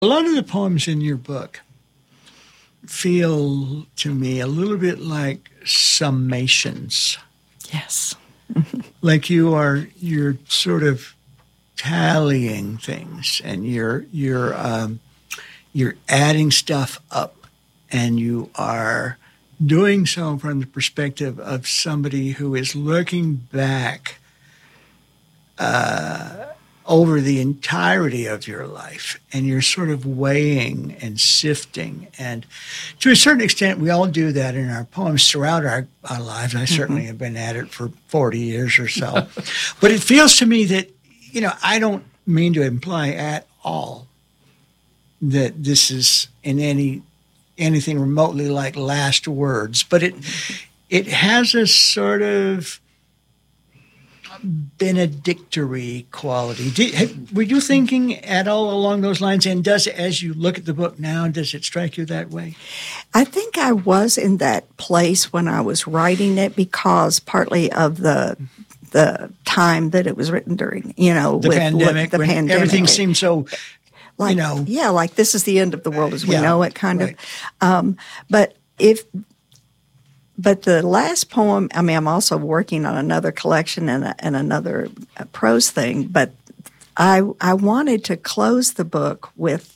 A lot of the poems in your book feel to me a little bit like summations. Yes. Like you're sort of tallying things, and you're adding stuff up, and you are doing so from the perspective of somebody who is looking back over the entirety of your life, and you're sort of weighing and sifting. And to a certain extent, we all do that in our poems throughout our lives. I certainly have been at it for 40 years or so. But it feels to me that, I don't mean to imply at all that this is in anything remotely like last words, but it has a sort of benedictory quality. Were you thinking at all along those lines? And as you look at the book now, does it strike you that way? I think I was in that place when I was writing it, because partly of the time that it was written during, the pandemic. Everything seemed so, like, like this is the end of the world as we know it, kind of. But the last poem, I'm also working on another collection and another prose thing, but I wanted to close the book with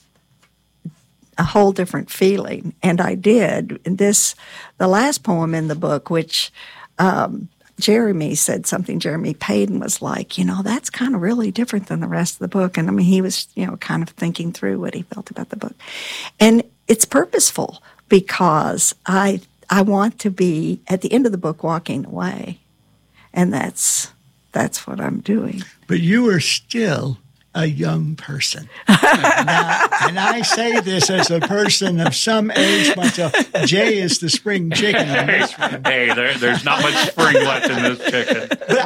a whole different feeling, and I did. The last poem in the book, which Jeremy Payton was like, that's kind of really different than the rest of the book. And he was, kind of thinking through what he felt about the book. And it's purposeful, because I want to be, at the end of the book, walking away. And that's what I'm doing. But you are still a young person. And I say this as a person of some age myself. Jay is the spring chicken in this room. Hey, there's not much spring left in this chicken. But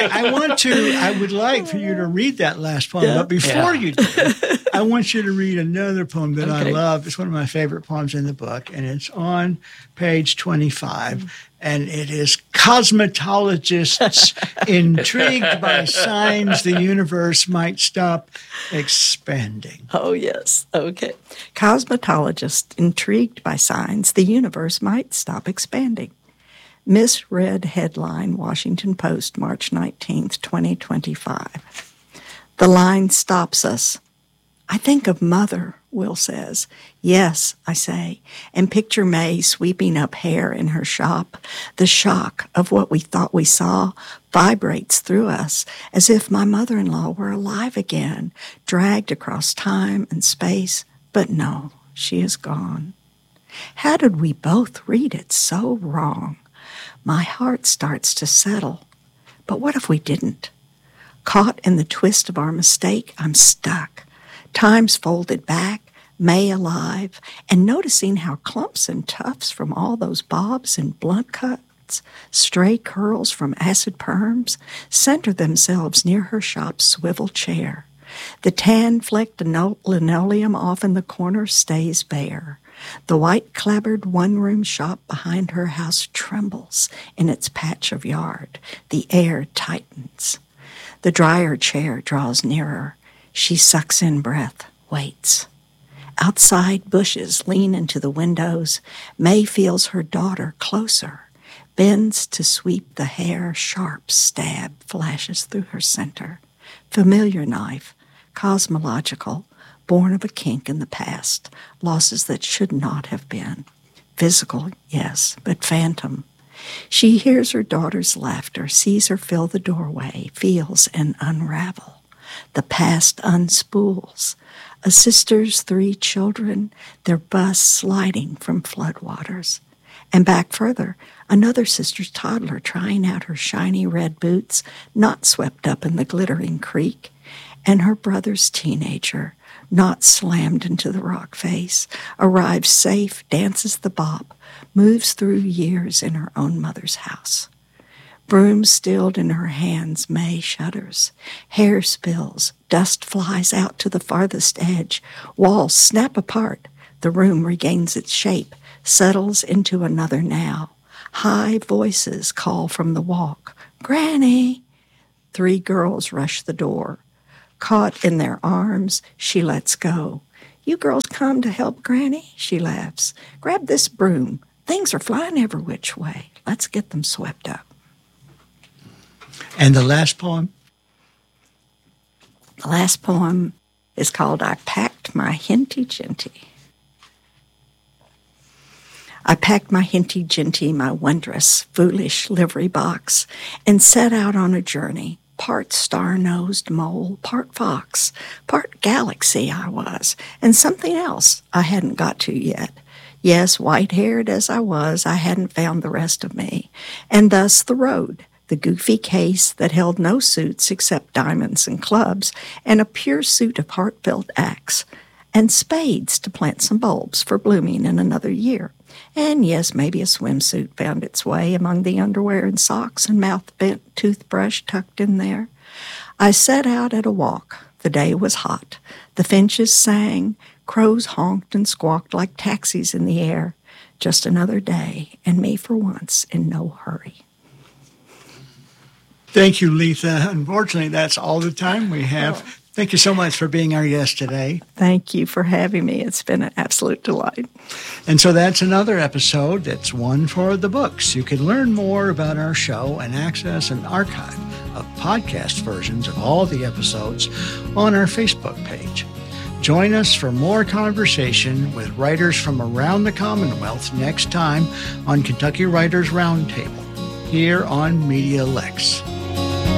I would like for you to read that last poem. Yeah. But before you do, I want you to read another poem that I love. It's one of my favorite poems in the book, and it's on page 25. And it is cosmetologists intrigued by signs the universe might stop expanding. Oh, yes. Okay. Cosmetologists intrigued by signs the universe might stop expanding. Misread headline, Washington Post, March 19th, 2025. The line stops us. I think of Mother, Will says. Yes, I say, and picture May sweeping up hair in her shop. The shock of what we thought we saw vibrates through us as if my mother-in-law were alive again, dragged across time and space. But no, she is gone. How did we both read it so wrong? My heart starts to settle. But what if we didn't? Caught in the twist of our mistake, I'm stuck. Time's folded back, May alive, and noticing how clumps and tufts from all those bobs and blunt cuts, stray curls from acid perms, center themselves near her shop's swivel chair. The tan-flecked linoleum off in the corner stays bare. The white-clabbered one-room shop behind her house trembles in its patch of yard. The air tightens. The dryer chair draws nearer. She sucks in breath, waits. Outside, bushes lean into the windows. May feels her daughter closer, bends to sweep the hair. Sharp stab flashes through her center. Familiar knife, cosmological, born of a kink in the past, losses that should not have been. Physical, yes, but phantom. She hears her daughter's laughter, sees her fill the doorway, feels and unravel. The past unspools. A sister's 3 children, their bus sliding from floodwaters. And back further, another sister's toddler trying out her shiny red boots, not swept up in the glittering creek. And her brother's teenager, not slammed into the rock face, arrives safe, dances the bop, moves through years in her own mother's house. Broom stilled in her hands, May shudders. Hair spills, dust flies out to the farthest edge. Walls snap apart. The room regains its shape, settles into another now. High voices call from the walk. Granny! 3 girls rush the door. Caught in their arms, she lets go. You girls come to help Granny? She laughs. Grab this broom. Things are flying every which way. Let's get them swept up. And the last poem? The last poem is called I Packed My Hinty Jinty. I packed my hinty jinty, my wondrous, foolish livery box, and set out on a journey. Part star-nosed mole, part fox, part galaxy I was, and something else I hadn't got to yet. Yes, white-haired as I was, I hadn't found the rest of me. And thus the road, the goofy case that held no suits except diamonds and clubs, and a pure suit of heartfelt acts, and spades to plant some bulbs for blooming in another year. And yes, maybe a swimsuit found its way among the underwear and socks and mouth-bent toothbrush tucked in there. I set out at a walk. The day was hot. The finches sang. Crows honked and squawked like taxis in the air. Just another day, and me for once in no hurry. Thank you, Letha. Unfortunately, that's all the time we have. Thank you so much for being our guest today. Thank you for having me. It's been an absolute delight. And so that's another episode. That's one for the books. You can learn more about our show and access an archive of podcast versions of all the episodes on our Facebook page. Join us for more conversation with writers from around the Commonwealth next time on Kentucky Writers Roundtable here on Media Lex.